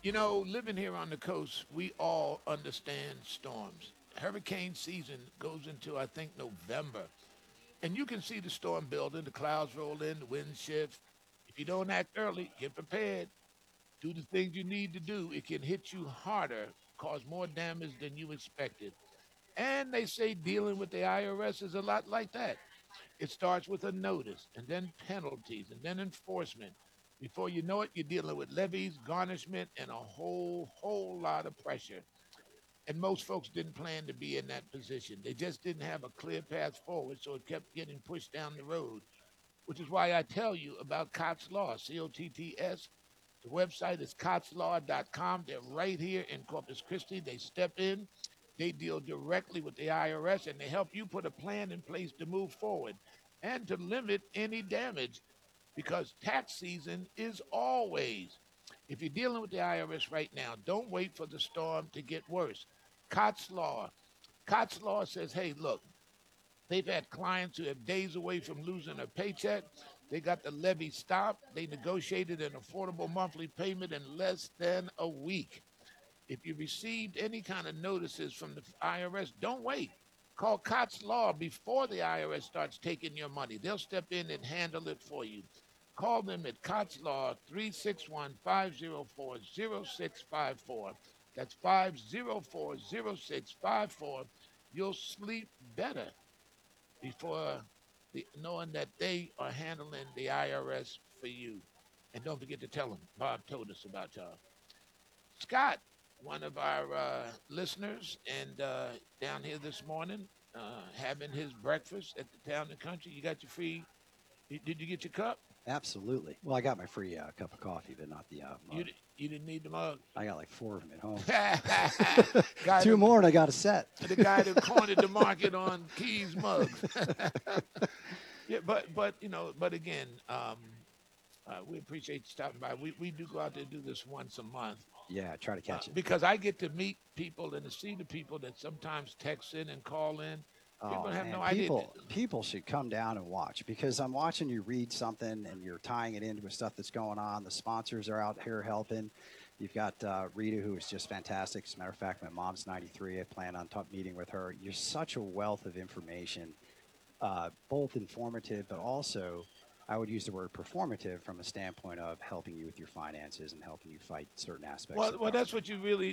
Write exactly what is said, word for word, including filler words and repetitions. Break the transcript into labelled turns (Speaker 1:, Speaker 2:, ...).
Speaker 1: You know, living here on the coast, we all understand storms. Hurricane season goes into, I think, November. And you can see the storm building, the clouds roll in, the wind shift. If you don't act early, get prepared, do the things you need to do. It can hit you harder, cause more damage than you expected. And they say dealing with the I R S is a lot like that. It starts with a notice, and then penalties, and then enforcement. Before you know it, you're dealing with levies, garnishment, and a whole, whole lot of pressure. And most folks didn't plan to be in that position. They just didn't have a clear path forward, so it kept getting pushed down the road, which is why I tell you about Cott's Law, C O T T S. The website is cotts law dot com. They're right here in Corpus Christi. They step in, they deal directly with the I R S, and they help you put a plan in place to move forward and to limit any damage because tax season is always. If you're dealing with the I R S right now, don't wait for the storm to get worse. Cott's Law. Cott's Law says, hey, look, they've had clients who have days away from losing a paycheck. They got the levy stopped. They negotiated an affordable monthly payment in less than a week. If you received any kind of notices from the I R S, don't wait. Call Cott's Law before the I R S starts taking your money. They'll step in and handle it for you. Call them at Cott's Law, three six one, five zero four, zero six five four. That's five zero four, zero six five four. You'll sleep better before the, knowing that they are handling the I R S for you. And don't forget to tell them Bob told us about y'all. Scott, one of our uh, listeners, and uh, down here this morning, uh, having his breakfast at the town and country. You got your free. Did you get your cup?
Speaker 2: Absolutely. Well, I got my free uh, cup of coffee, but not the uh,
Speaker 1: You
Speaker 2: mug.
Speaker 1: you didn't need the mug.
Speaker 2: I got like four of them at home.
Speaker 1: guy
Speaker 2: Two
Speaker 1: that,
Speaker 2: more, and I got a set.
Speaker 1: the guy that cornered the market on Keys mugs. yeah, but but you know, but again, um, uh, we appreciate you stopping by. We we do go out there and do this once a month
Speaker 2: Yeah, try to
Speaker 1: uh,
Speaker 2: catch it.
Speaker 1: because I get to meet people and to see the people that sometimes text in and call in. People
Speaker 2: Oh
Speaker 1: have no
Speaker 2: man,
Speaker 1: idea. That,
Speaker 2: people people should come down and watch because I'm watching you read something and you're tying it into with stuff that's going on. The sponsors are out here helping. You've got uh, Rita, who is just fantastic. As a matter of fact, my mom's ninety-three. I plan on top meeting with her. You're such a wealth of information, uh, both informative, but also I would use the word performative from a standpoint of helping you with your finances and helping you fight certain aspects
Speaker 1: well,
Speaker 2: of
Speaker 1: well, that's
Speaker 2: government.
Speaker 1: what you really